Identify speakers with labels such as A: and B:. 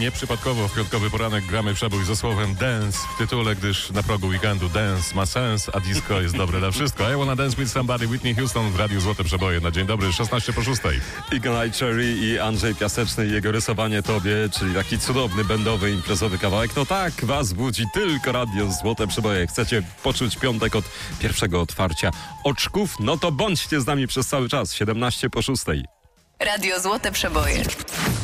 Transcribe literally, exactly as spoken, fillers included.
A: Nieprzypadkowo w piątkowy poranek gramy przebój ze słowem dance w tytule, gdyż na progu weekendu dance ma sens, a disco jest dobre dla wszystko. I wanna dance with somebody, Whitney Houston w Radiu Złote Przeboje na dzień dobry, szesnaście po szóstej.
B: Eagle Eye Cherry i Andrzej Piaseczny i jego rysowanie tobie, czyli taki cudowny, będowy, imprezowy kawałek. No tak, was budzi tylko Radio Złote Przeboje. Chcecie poczuć piątek od pierwszego otwarcia oczków? No to bądźcie z nami przez cały czas, siedemnaście po szóstej.
C: Radio Złote Przeboje.